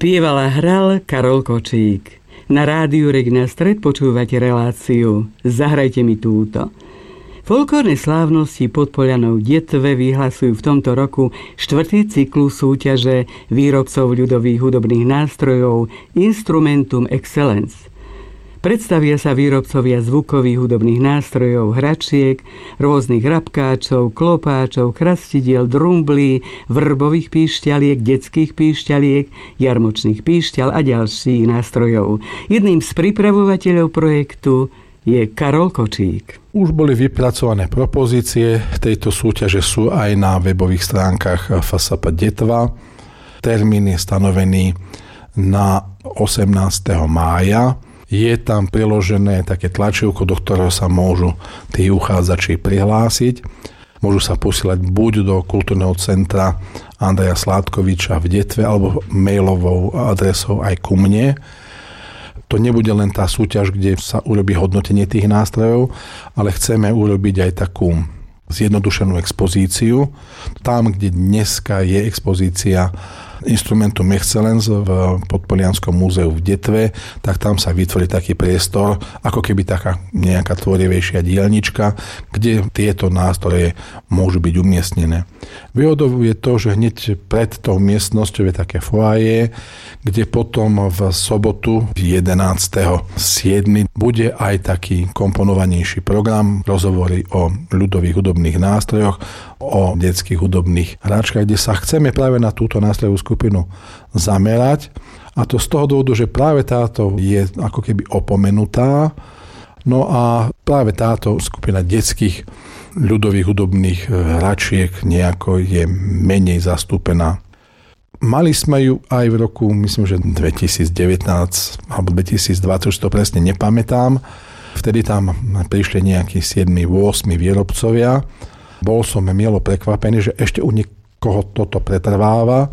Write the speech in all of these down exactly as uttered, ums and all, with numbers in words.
Spieval a hral Karol Kočík. Na rádiu Regina Stred počúvate reláciu Zahrajte mi túto. Folklórne slávnosti pod Poľanou Detve vyhlasujú v tomto roku štvrtý cyklus súťaže výrobcov ľudových hudobných nástrojov Instrumentum Excellence. Predstavia sa výrobcovia zvukových hudobných nástrojov, hračiek, rôznych rabkáčov, klopáčov, krastidiel, drumblí, vrbových píšťaliek, detských píšťaliek, jarmočných píšťal a ďalších nástrojov. Jedným z pripravovateľov projektu je Karol Kočík. Už boli vypracované propozície, tejto súťaže sú aj na webových stránkach ef es á pé Detva. Termín je stanovený na osemnásteho mája. Je tam priložené také tlačívko, do ktorého sa môžu tí uchádzači prihlásiť. Môžu sa posielať buď do kultúrneho centra Andreja Sládkoviča v Detve, alebo mailovou adresou aj ku mne. To nebude len tá súťaž, kde sa urobí hodnotenie tých nástrojov, ale chceme urobiť aj takú zjednodušenú expozíciu. Tam, kde dneska je expozícia Instrumentum Excellence v Podpolianskom múzeu v Detve, tak tam sa vytvorí taký priestor, ako keby taká nejaká tvorivejšia dielnička, kde tieto nástroje môžu byť umiestnené. Výhodou je to, že hneď pred tou miestnosťou je také foaje, kde potom v sobotu jedenásteho siedmeho bude aj taký komponovanejší program, rozhovory o ľudových hudobných nástrojoch, o detských hudobných hračkách, kde sa chceme práve na túto nástrojovú skupinu zamerať. A to z toho dôvodu, že práve táto je ako keby opomenutá. No a práve táto skupina detských ľudových hudobných hračiek nejako je menej zastúpená. Mali sme ju aj v roku, myslím, že dvetisícdevätnásť alebo dvetisícdvadsať, už to presne nepamätám. Vtedy tam prišli nejakí siedmi ôsmi výrobcovia. Bol som mielo prekvapený, že ešte u niekoho toto pretrváva.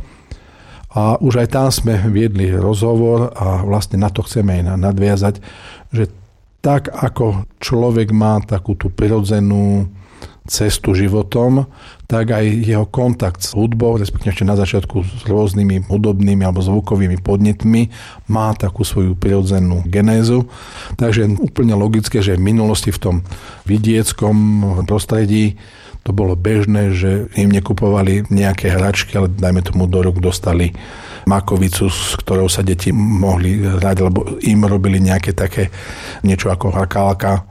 A už aj tam sme viedli rozhovor a vlastne na to chceme aj nadviazať, že tak ako človek má takú tú prirodzenú cestu životom, tak aj jeho kontakt s hudbou, respektíve ešte na začiatku s rôznymi hudobnými alebo zvukovými podnetmi, má takú svoju prirodzenú genézu. Takže úplne logické, že v minulosti v tom vidieckom prostredí to bolo bežné, že im nekupovali nejaké hračky, ale dajme tomu do rúk dostali makovicu, s ktorou sa deti mohli hrať, lebo im robili nejaké také niečo ako hakálka.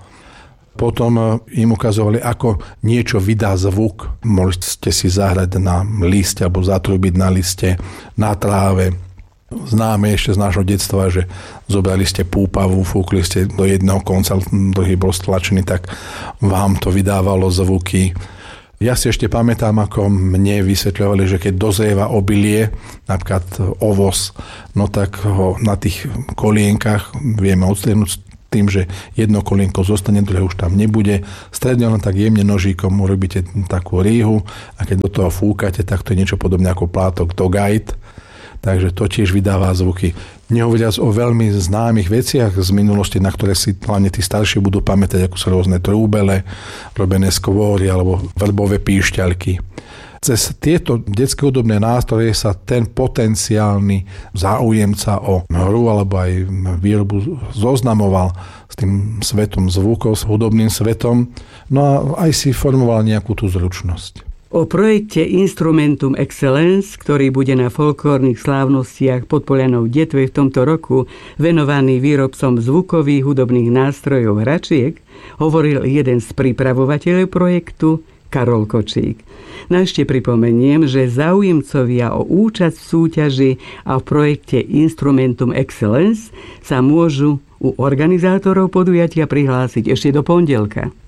Potom im ukazovali, ako niečo vydá zvuk. Môžete si zahrať na liste alebo zatrubiť na liste, na tráve. Známe ešte z nášho detstva, že zobrali ste púpavu, fúkli ste do jedného konca, druhý bol stlačený, tak vám to vydávalo zvuky. Ja si ešte pamätám, ako mne vysvetľovali, že keď dozrieva obilie, napríklad ovoz, no tak ho na tých kolienkach vieme odstrihnúť tým, že jedno kolienko zostane, druhé už tam nebude. Stredne len tak jemne nožíkom urobíte takú rýhu a keď do toho fúkate, tak to je niečo podobné ako plátok do gajt. Takže to tiež vydáva zvuky. Nehovoriac o veľmi známych veciach z minulosti, na ktoré si hlavne tí starší budú pamätať, ako sú rôzne trúbele, robené skôry alebo vrbové píšťalky. Cez tieto detské hudobné nástroje sa ten potenciálny záujemca o hru alebo aj výrobu zoznamoval s tým svetom zvukov, s hudobným svetom, no a aj si formoval nejakú tú zručnosť. O projekte Instrumentum Excellence, ktorý bude na folklórnych slávnostiach pod Poľanou Detve v tomto roku venovaný výrobcom zvukových hudobných nástrojov hračiek, hovoril jeden z pripravovateľov projektu, Karol Kočík. No ešte pripomeniem, že záujemcovia o účasť v súťaži a v projekte Instrumentum Excellence sa môžu u organizátorov podujatia prihlásiť ešte do pondelka.